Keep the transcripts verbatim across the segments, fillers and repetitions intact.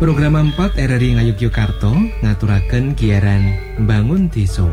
Program empat R R I Ngayogyakarta ngaturaken giaran Bangun Desa.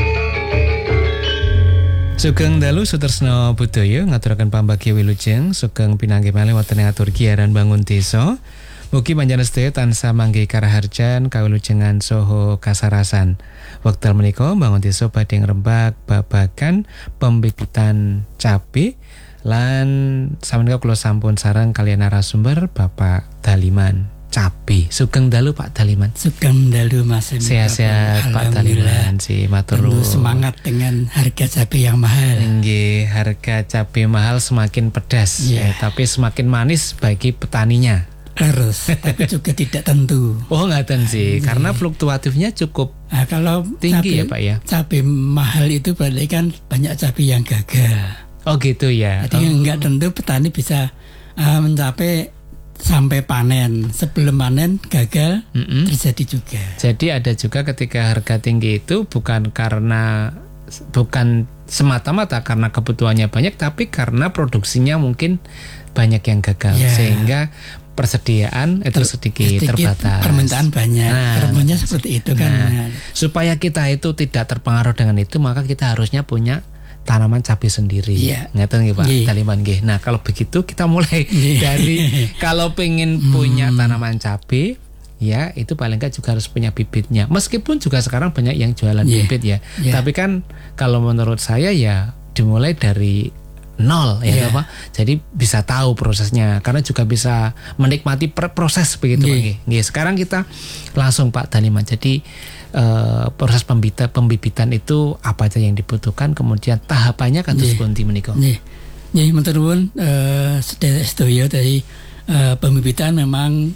Sugeng dalu sutresna budaya ngaturaken pambagya wilujeng sugeng pinanggih malih wonten atur giaran Bangun Desa. Mugi panjenengan sedaya tansah manggih karaharjan kawilujengan saha kasarasan. Wekdal menika Bangun Desa badhe ngrembak babagan pembibitan cabe lan sameneika kula sampun sareng kaliyan narasumber Bapak Daliman Cabe. Sugeng dalu Pak Daliman. Sugeng dalu Mas. Sehat-sehat Pak Daliman. Si matur nuwun. Semangat dengan harga cabai yang mahal. Nggih, harga cabai mahal semakin pedas, yeah. ya, tapi semakin manis bagi petaninya. Harus, tapi juga tidak tentu. Oh, ngaten sih, yeah. Karena fluktuatifnya cukup nah, kalau tinggi cabai, ya Pak ya. Cabai mahal itu berarti kan banyak cabai yang gagal. Oh gitu ya. Jadi oh. enggak tentu petani bisa uh, mencapai sampai panen. Sebelum panen gagal, mm-mm. terjadi juga. Jadi ada juga ketika harga tinggi itu bukan karena bukan semata-mata karena kebutuhannya banyak, tapi karena produksinya mungkin banyak yang gagal, yeah. sehingga persediaan itu Ter, sedikit, sedikit terbatas. Permintaan banyak. Nah, Permintaannya seperti itu kan. Nah, supaya kita itu tidak terpengaruh dengan itu, maka kita harusnya punya tanaman cabai sendiri, yeah. ngeten nggih Pak yeah. Daliman nggih. Nah kalau begitu kita mulai yeah. dari kalau pengen punya hmm. tanaman cabai, ya itu paling nggak juga harus punya bibitnya. Meskipun juga sekarang banyak yang jualan yeah. bibit ya, yeah. tapi kan kalau menurut saya ya dimulai dari nol ya yeah. Pak. Jadi bisa tahu prosesnya, karena juga bisa menikmati proses begitu yeah. Pak nggih. Sekarang kita langsung Pak Daliman. Jadi Uh, proses pembibitan, pembibitan itu apa aja yang dibutuhkan, kemudian tahapannya kan terus pundi menika. Nggih. Nggih, matur nuwun eh sedaya dari uh, pembibitan memang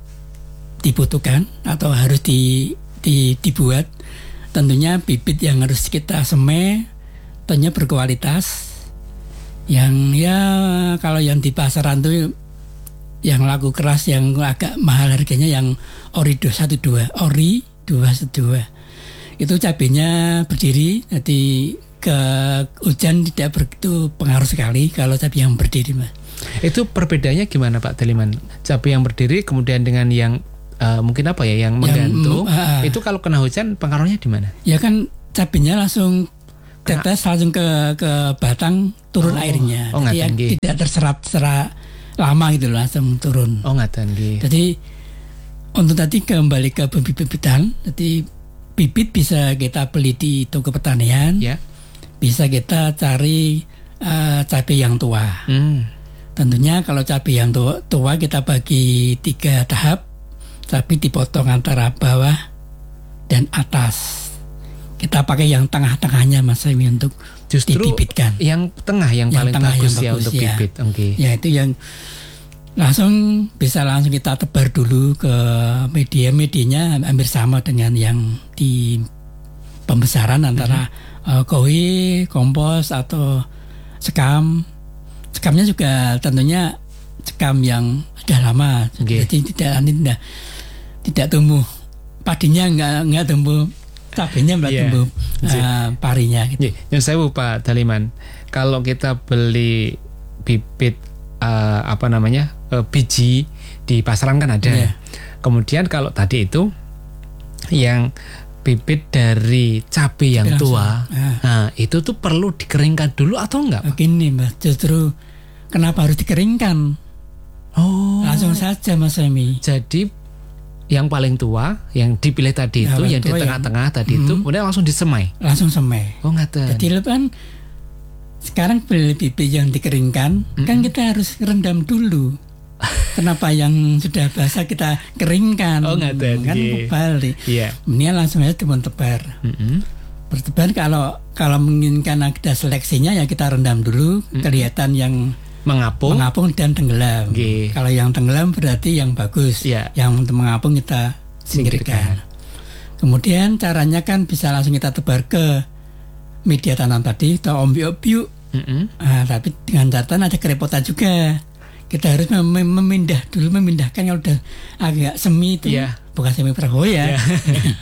dibutuhkan atau harus di, di dibuat. Tentunya bibit yang harus kita semai tentunya berkualitas. Yang ya kalau yang di pasaran tuh yang laku keras, yang agak mahal harganya yang ori dua satu dua, ori dua dua itu cabenya berdiri, jadi ke hujan tidak begitu pengaruh sekali kalau cabai yang berdiri Mas. Itu perbedaannya gimana Pak Daliman? Cabai yang berdiri kemudian dengan yang uh, mungkin apa ya yang menggantung, yang, uh, itu kalau kena hujan pengaruhnya di mana? Ya kan cabenya langsung tetes langsung ke ke batang turun oh, airnya, oh, jadi tidak terserap secara lama gitu langsung turun. Oh ngaten nggih. Jadi untuk tadi kembali ke bibit-bibitan, jadi bibit bisa kita beli di toko pertanian, yeah. bisa kita cari uh, cabai yang tua. Mm. Tentunya kalau cabai yang tua, tua kita bagi tiga tahap, cabai dipotong antara bawah dan atas. Kita pakai yang tengah-tengahnya Mas Semi untuk justru dibibitkan. Yang tengah yang, yang paling tengah bagus, yang bagus ya untuk ya. Bibit. Okay. Ya itu yang langsung bisa langsung kita tebar dulu ke media medianya hampir sama dengan yang di pembesaran antara mm-hmm. uh, koi, kompos atau sekam. Sekamnya juga tentunya sekam yang sudah lama, okay. jadi tidak tidak tidak tumbuh padinya, nggak nggak tumbuh cabenya, nggak yeah. tumbuh uh, parinya. Gitu. Yang saya Pak Daliman, kalau kita beli bibit uh, apa namanya uh, biji di pasaran kan ada. Yeah. Kemudian kalau tadi itu yang bibit dari cabai yang langsung tua, ah. nah itu tuh perlu dikeringkan dulu atau enggak? Begini Mas, justru kenapa harus dikeringkan? Oh, langsung saja Mas Semi. Jadi yang paling tua yang dipilih tadi ya, itu, yang di tengah-tengah yang, tadi mm-hmm. itu, kemudian langsung disemai. Langsung semai. Oh ngaten. Jadi kan sekarang beli bibit yang dikeringkan, mm-hmm. kan kita harus rendam dulu. Kenapa yang sudah basah kita keringkan? Oh ngaten. Kan kebalik. Iya. Mendingan langsung aja timbun tebar. Mm-hmm. Bertebar kalau kalau menginginkan ada seleksinya ya kita rendam dulu, mm-hmm. kelihatan yang mengapung, mengapung dan tenggelam. Okay. Kalau yang tenggelam berarti yang bagus. Yeah. Yang untuk mengapung kita singkirkan. Kemudian caranya kan bisa langsung kita tebar ke media tanam tadi atau ombiuk-ombiuk. Mm-hmm. Nah, tapi dengan catatan ada kerepotan juga. Kita harus mem- memindah dulu, memindahkan kalau udah agak semi itu, yeah. bukan semi perahu ya. Yeah.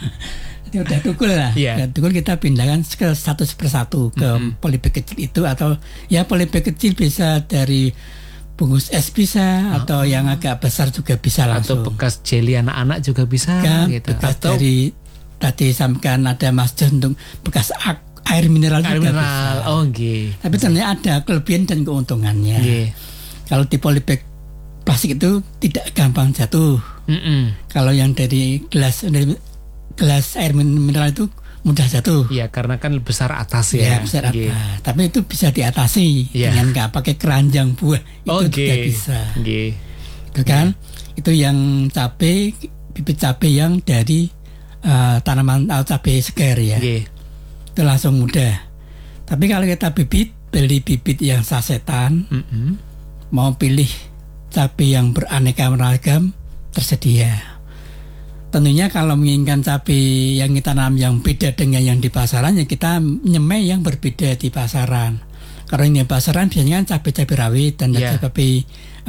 Itu udah tukul lah. Yeah. Tukul kita pindahkan ke satu persatu ke mm-hmm. polybag kecil itu, atau ya polybag kecil bisa dari bungkus es bisa, oh. atau yang agak besar juga bisa langsung. Atau bekas jelly anak-anak juga bisa, ya, gitu. Bekas atau dari tadi sampaikan ada Mas John untuk bekas air mineral air juga mineral. bisa. Oh, okay. Tapi ternyata ada kelebihan dan keuntungannya. Okay. Kalau di polybag plastik itu tidak gampang jatuh. Mm-mm. Kalau yang dari gelas dari gelas air mineral itu mudah jatuh. Iya, karena kan besar atas ya. Ya besar okay. atas. Tapi itu bisa diatasi yeah. dengan nggak pakai keranjang buah. Itu okay. juga bisa. Okay. Itu kan? Okay. Itu yang cabai, bibit cabai yang dari uh, tanaman atau cabai segar ya. Okay. Itu langsung mudah. Tapi kalau kita bibit, beli bibit yang sasetan, mm-hmm. mau pilih cabai yang beraneka ragam tersedia. Tentunya kalau menginginkan cabai yang kita tanam yang beda dengan yang di pasaran, ya kita nyemai yang berbeda di pasaran. Kalau yang di pasaran biasanya kan cabai-cabai rawit dan yeah. cabai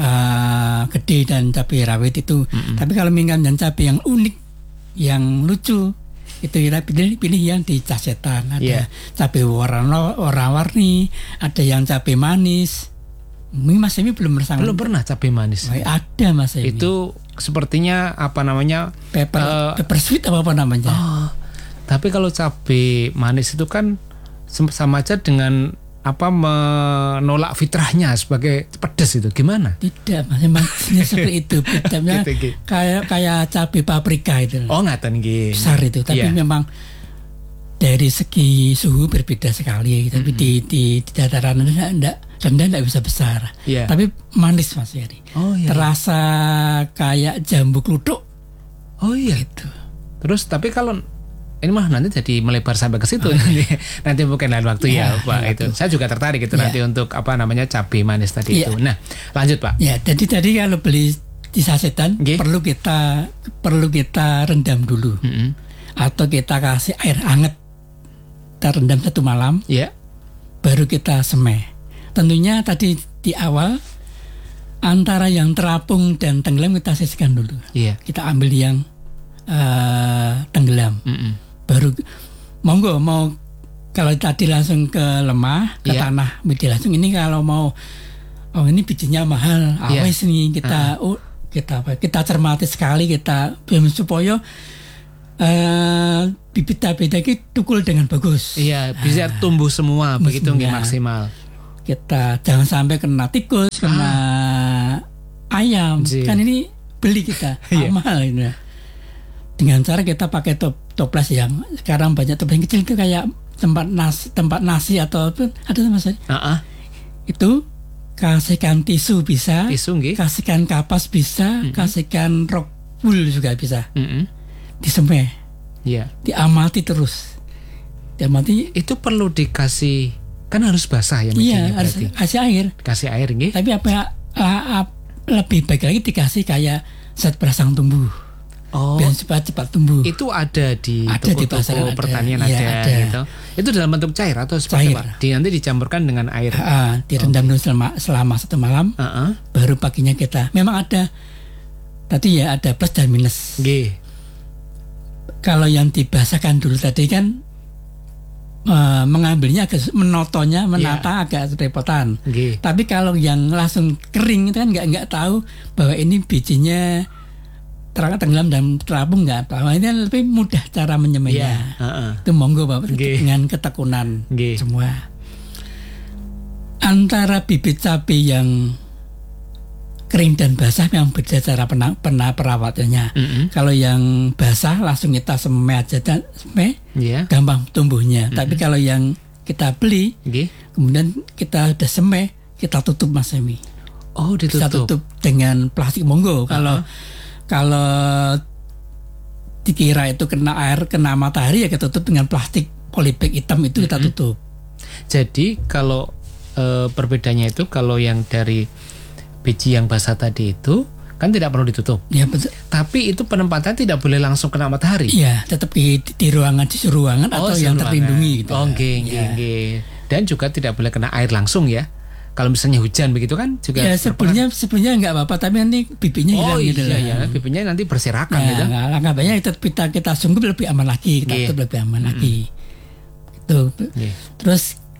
uh, gede dan cabai rawit itu. Mm-hmm. Tapi kalau menginginkan cabai yang unik, yang lucu, itu kita pilih pilih yang di casetan. Ada yeah. cabai warna warna-warni, ada yang cabai manis. Mas Emi belum bersama. Belum pernah cabai manis. Oh, ada Mas Emi. Itu sepertinya apa namanya? Pepper, uh, pepper sweet apa apa namanya? Oh, tapi kalau cabai manis itu kan sama aja dengan apa menolak fitrahnya sebagai pedas itu gimana? Tidak, Mas, maksudnya seperti itu. Bedanya gitu, gitu. kayak kayak cabai paprika itu. Oh, ngaten nggih. Besar itu, tapi yeah. memang dari segi suhu berbeda sekali. Tapi mm-hmm. di, di di dataran rendah rendah tidak bisa besar, yeah. tapi manis Mas Yari. Oh, iya. Terasa kayak jambu kluthuk. Oh iya itu. Terus tapi kalau ini mah nanti jadi melebar sampai ke situ. Oh, iya. Nanti mungkin lain waktu ya, ya Pak itu. Itu. Saya juga tertarik itu ya. Nanti untuk apa namanya cabai manis tadi ya. Itu. Nah lanjut Pak. Ya jadi tadi kalau beli di sasetan okay. perlu kita perlu kita rendam dulu, mm-hmm. atau kita kasih air hangat, kita rendam satu malam, yeah. baru kita semai. Tentunya tadi di awal antara yang terapung dan tenggelam kita sisihkan dulu. Yeah. Kita ambil yang uh, tenggelam. Mm-mm. Baru monggo mau kalau tadi langsung ke lemah ke yeah. tanah biji langsung ini kalau mau oh ini bijinya mahal awes yeah. nih kita uh. oh, kita apa kita cermati sekali kita supaya uh, bibit cabai tadi tukul dengan bagus. Iya yeah, bisa uh, tumbuh semua begitu nggak maksimal. Kita jangan sampai kena tikus, kena ah. ayam. Jee. Kan ini beli kita yeah. mahal ini. Dengan cara kita pakai top, toples yang sekarang banyak toples yang kecil itu kayak tempat nasi, tempat nasi atau ada Mas. Uh-uh. Itu kasihkan tisu bisa, tisu, kasihkan kapas bisa, mm-hmm. kasihkan rock wool juga bisa. Mm-hmm. Disemai, yeah. diamati terus. Diamati itu perlu dikasih. Kan harus basah ya iya, harus kasih air. Kasih air nggih. Tapi apa ya, uh, uh, lebih baik lagi dikasih kayak zat perangsang tumbuh. Oh. Biar cepat cepat tumbuh. Itu ada di ada toko-toko pertanian ada, ada, ada gitu. Itu dalam bentuk cair atau seperti apa? Di, nanti dicampurkan dengan air. Uh, direndam dulu okay. selama, selama satu malam. Uh-uh. Baru paginya kita. Memang ada tadi ya ada plus dan minus. Nggih. Kalau yang dibasahkan dulu tadi kan Uh, mengambilnya agak menotonya menata yeah. agak repotan. Okay. Tapi kalau yang langsung kering itu kan nggak nggak tahu bahwa ini bijinya terangkat tenggelam dan terapung nggak apa. Ini lebih mudah cara menyemainya. Yeah. Uh-uh. Itu monggo Bapak okay. dengan ketekunan okay. semua. Antara bibit cabai yang kering dan basah yang beda cara pernah pernah perawatannya. Mm-hmm. Kalau yang basah langsung kita semai aja dan semai yeah. gampang tumbuhnya. Mm-hmm. Tapi kalau yang kita beli, okay. kemudian kita udah semai, kita tutup Mas Emi. Oh, ditutup. Kita tutup dengan plastik monggo. Uh-huh. Kalau kalau dikira itu kena air, kena matahari ya kita tutup dengan plastik polybag hitam itu mm-hmm. kita tutup. Jadi kalau e, perbedaannya itu kalau yang dari biji yang basah tadi itu kan tidak perlu ditutup. Ya, betul. Tapi itu penempatan tidak boleh langsung kena matahari. Iya, tetap di, di ruangan di ruangan oh, atau yang terlindungi gitu. Oh, nggih, nggih, nggih. Dan juga tidak boleh kena air langsung ya. Kalau misalnya hujan begitu kan juga. Ya, sebenarnya sebenarnya enggak apa-apa, tapi nanti bibitnya hilang oh, gitu iya, ya, bibitnya nanti berserakan nah, gitu. Nah, langkah banyak kita kita kita sungguh lebih aman lagi, kita tutup lebih aman hmm. lagi. Gitu. Yeah. Terus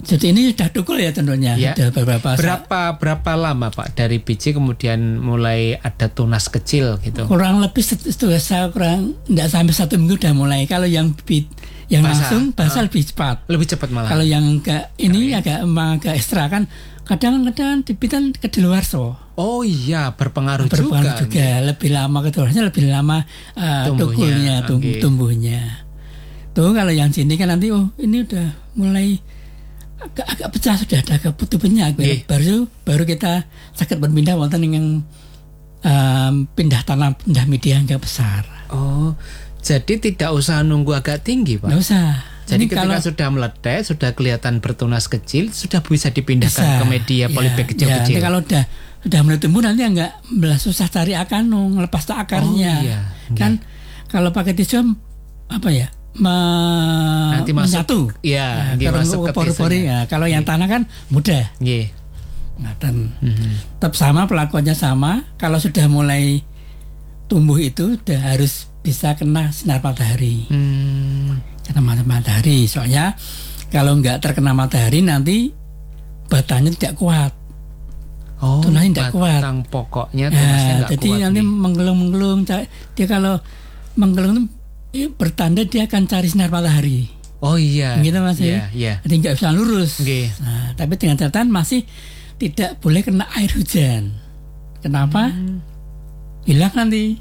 Jadi ini sudah tukul ya tentunya. Ya. Sudah beberapa berapa berapa lama Pak dari biji kemudian mulai ada tunas kecil gitu? Kurang lebih setengah saya kurang tidak sampai satu minggu udah mulai. Kalau yang bit yang basah. langsung basah uh, lebih cepat. Lebih cepat malah. Kalau yang agak ini agak emang agak ekstra kan kadang-kadang dibitan kedaluarsa. Oh iya, berpengaruh, berpengaruh juga. juga. Nih. Lebih lama kedaluarsanya lebih lama uh, tukulnya, tum, okay. tumbuhnya. Tuh kalau yang sini kan nanti oh ini udah mulai agak, agak pecah sudah ada agak putu-putunya yeah. baru baru kita sakit berpindah wonten yang um, pindah tanam pindah media yang agak besar. Oh, jadi tidak usah nunggu agak tinggi Pak. Nggak usah. Jadi ini ketika kalau, sudah meletek, sudah kelihatan bertunas kecil, sudah bisa dipindahkan bisa, ke media polybag ya, kecil-kecil. Ya, kalau udah sudah mulai tumbuh nanti enggak susah cari akar nung lepas tak akarnya. Oh, iya. Kan iya. Kalau pakai tisu apa ya? Me, nanti masuk, menyatu. Ya, ya, masuk ke pori-pori ya. Kalau yang tanah kan mudah. Iya. Ngaten. Mm-hmm. Tetap sama pelakuannya sama. Kalau sudah mulai tumbuh itu udah harus bisa kena sinar matahari. Hmm. Kena matahari. Soalnya kalau nggak terkena matahari nanti batangnya tidak kuat. Oh, tunasnya tidak kuat. Batang pokoknya tunasnya nah, jadi kuat nanti nih. menggelung-menggelung. Dia kalau menggelung itu bertanda dia akan cari sinar matahari. Oh iya. Gitu Mas. Iya, iya. Jadi nggak bisa lurus. Okay. Nah, tapi dengan catatan masih tidak boleh kena air hujan. Kenapa? Hmm. Hilang nanti.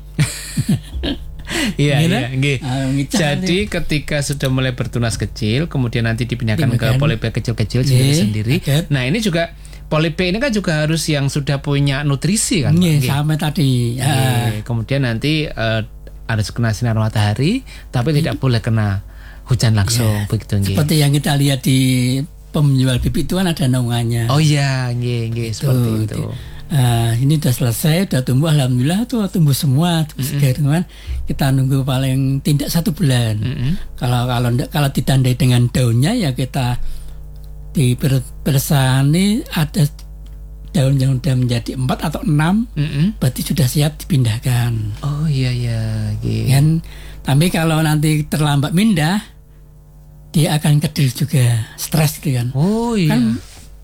Iya, iya, nggih. Uh, Jadi nanti. Ketika sudah mulai bertunas kecil, kemudian nanti dipindahkan Dimakan. ke polybag kecil-kecil sendiri-sendiri. Nah, ini juga polybag ini kan juga harus yang sudah punya nutrisi kan, Pak? Sama tadi. Ya. Kemudian nanti uh, harus kena sinar matahari, tapi tidak hmm. boleh kena hujan langsung, ya. begitu nggih. Seperti yang kita lihat di penjual bibit itu kan ada naungannya. Oh iya, nggih, nggih, seperti itu. Uh, ini sudah selesai, sudah tumbuh, alhamdulillah tuh tumbuh semua, tumbuh mm-hmm. segar, teman. Kita nunggu paling tidak satu bulan. Mm-hmm. Kalau kalau kalau ditandai dengan daunnya ya kita di bersani ada daun yang sudah menjadi empat atau enam, mm-hmm. berarti sudah siap dipindahkan. Oh iya iya. Okay. Kan, tapi kalau nanti terlambat pindah, dia akan kedil juga, stres gitu kan. Oh iya. Kan,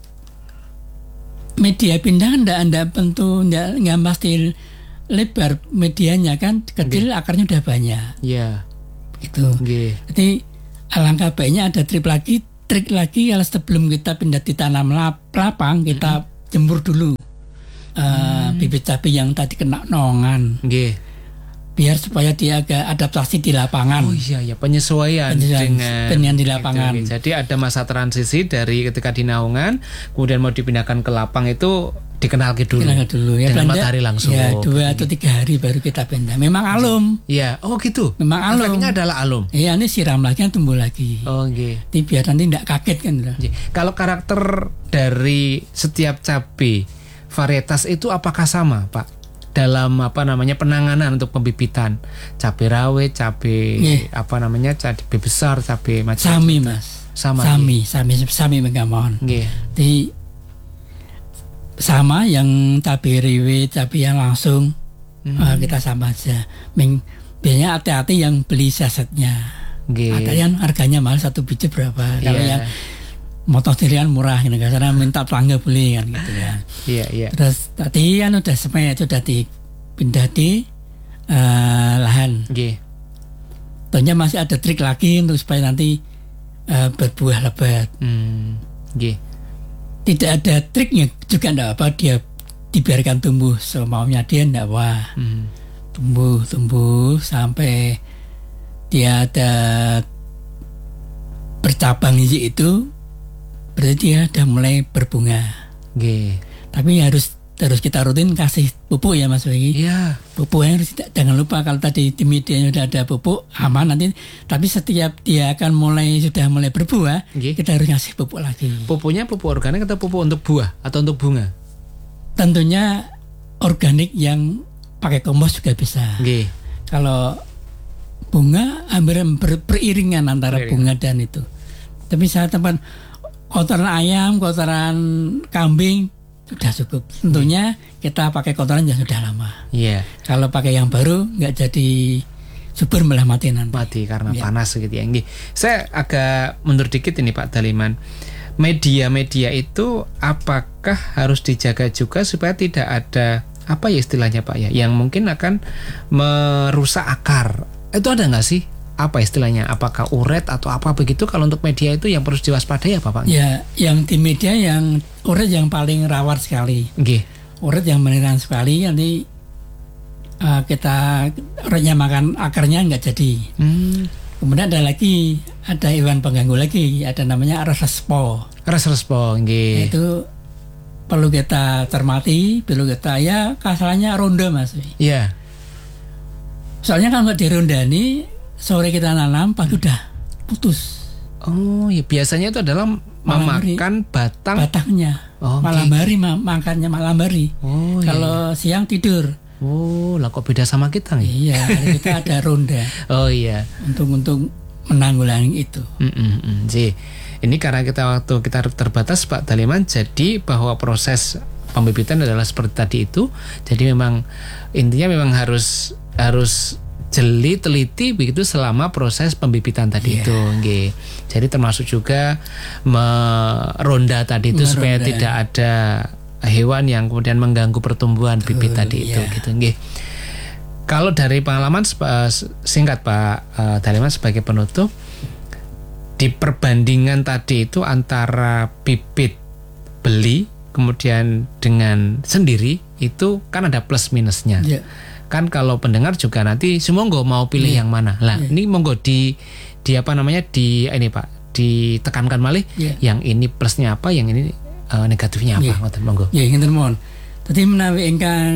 media pindah enggak anda tentu enggak, enggak pasti lebar medianya kan kecil okay. akarnya udah banyak. Iya. Yeah. Gitu. Okay. Jadi alangkah baiknya ada trik lagi, trik lagi kalau sebelum kita pindah ditanam lapang kita mm-hmm. jemur dulu uh, mm. bibit cabai yang tadi kena naungan. Okay. Biar supaya dia agak adaptasi di lapangan. Oh iya ya, penyesuaian, penyesuaian dengan penyesuaian di lapangan. Gitu, jadi ada masa transisi dari ketika di naungan kemudian mau dipindahkan ke lapang itu dikenalkan dulu. Dikenalkan dulu ya, dengan matahari langsung. Ya, dua atau tiga hari baru kita pindah. Memang alum. Iya, oh gitu. Memang alum. Efeknya adalah alum. Iya, ini siram lagi tumbuh lagi. Oh nggih. Okay. Biar nanti tidak kaget kan. Okay. Kalau karakter dari setiap cabai varietas itu apakah sama, Pak? Dalam apa namanya penanganan untuk pembibitan cabai rawit, cabai yeah. apa namanya cabai besar, cabai macam sami mas, sama sami, yeah. sami, sami mengamon. Yeah. Di sama yang cabai rawit, cabai yang langsung mm-hmm. uh, kita sama aja. Meng, biasanya hati-hati yang beli sasetnya. Yeah. Ada yang harganya mahal satu biji berapa? Yeah. Kalau yang motong sendirian murah gitu kan, karena minta pelanggan beli kan gitu ya. Iya iya. Terus tadi kan udah semuanya itu udah dipindah di uh, lahan. Iya. Tentunya masih ada trik lagi untuk supaya nanti uh, berbuah lebat. Hmm. Iya. Tidak ada triknya juga enggak apa dia dibiarkan tumbuh semaunya dia enggak apa. Hmm. Tumbuh tumbuh sampai dia ada bercabang hiji itu. Berarti dia sudah mulai berbunga. Okay. Tapi harus terus kita rutin kasih pupuk ya Mas Wegi. Iya. Pupuk yang harus tidak, jangan lupa kalau tadi di medianya sudah ada pupuk aman nanti. Tapi setiap dia akan mulai sudah mulai berbuah, okay. kita harus ngasih pupuk lagi. Pupuknya pupuk organik atau pupuk untuk buah atau untuk bunga? Tentunya organik yang pakai kompos juga bisa. Okay. Kalau bunga hampir ber, beriringan antara beriringan. bunga dan itu. Tapi saya tempat kotoran ayam, kotoran kambing sudah cukup. Tentunya kita pakai kotoran yang sudah lama. Iya. Yeah. Kalau pakai yang baru nggak jadi subur malah mati nanti. Mati karena yeah. panas gitu ya. Saya agak mundur dikit ini Pak Daliman. media-media itu apakah harus dijaga juga supaya tidak ada apa ya istilahnya Pak ya, yang mungkin akan merusak akar? Itu ada nggak sih? Apa istilahnya? Apakah uret atau apa begitu? Kalau untuk media itu yang perlu diwaspadai apa Pak? Ya, yang di media yang uret yang paling rawan sekali. Nggih. Uret yang menyerang sekali, nanti uh, kita uretnya makan akarnya nggak jadi. Hmm. Kemudian ada lagi, ada hewan pengganggu lagi, ada namanya resrespo. Resrespo, nggih. Itu perlu kita cermati, perlu kita ya kasarannya ronda Mas. Iya. Yeah. Soalnya kalau nggak dirondani, sore kita nanam, pagi udah putus. Oh, ya biasanya itu adalah malam memakan hari, batang batangnya. Oh, malam okay. hari ma- makannya malam hari. Oh, kalau iya. siang tidur. Oh, lah kok beda sama kita nih? Iya, kita ada ronda. Oh iya. Untuk untuk menanggulangi itu. Mm-mm, sih. Ini karena kita waktu kita terbatas Pak Daliman, jadi bahwa proses pembibitan adalah seperti tadi itu. Jadi memang intinya memang harus harus jeli teliti begitu selama proses pembibitan tadi yeah. itu, nggih. Jadi termasuk juga meronda tadi itu meronda. Supaya tidak ada hewan yang kemudian mengganggu pertumbuhan Betul, bibit tadi yeah. itu, gitu, nggih. Kalau dari pengalaman singkat Pak uh, Daliman sebagai penutup, di perbandingan tadi itu antara bibit beli kemudian dengan sendiri itu kan ada plus minusnya. Yeah. Kan kalau pendengar juga nanti monggo mau pilih yeah. yang mana. Lah, yeah. ini monggo di di apa namanya di ini Pak, ditekankan malih yeah. yang ini plusnya apa, yang ini uh, negatifnya apa. Ngoten yeah. monggo. Ya, yeah, ngeten mohon. Tadi menawi ingkang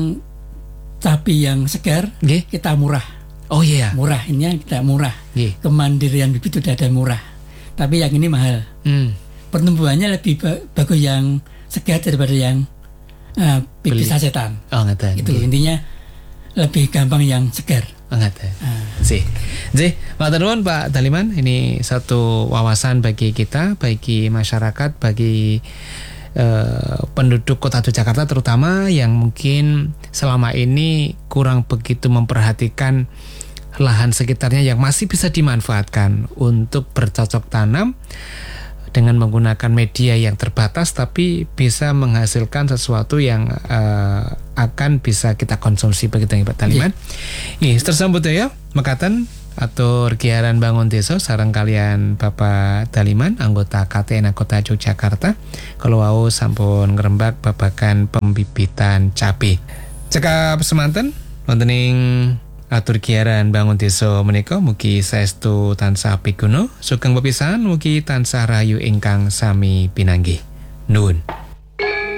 cabai yang segar, yeah. kita murah. Oh iya. Yeah. Murah, ini kita murah. Yeah. Kemandirian bibit sudah ada murah. Tapi yang ini mahal. Hmm. Pertumbuhannya lebih ba- bagus yang segar daripada yang uh, bibit sasetan. Oh, ngeten. Itu yeah. intinya lebih gampang yang segar. Banget ya. Ah. Sih. Jadi, matur nuwun Pak Daliman, ini satu wawasan bagi kita, bagi masyarakat, bagi uh, penduduk Kota Yogyakarta terutama yang mungkin selama ini kurang begitu memperhatikan lahan sekitarnya yang masih bisa dimanfaatkan untuk bercocok tanam dengan menggunakan media yang terbatas tapi bisa menghasilkan sesuatu yang uh, akan bisa kita konsumsi begitu Pak Daliman. Nggih, yeah. tersambut ya mekaten atur giaran bangun desa sareng kalian Bapak Daliman anggota K T N Kota Yogyakarta. Kalau wau sampun ngrembak babagan pembibitan cabai. Cekap semanten wonten ing atur giaran bangun desa menika mugi saestu tansah piguno, sugeng pepisahan mugi tansah rahayu ingkang sami pinanggih. Nuwun.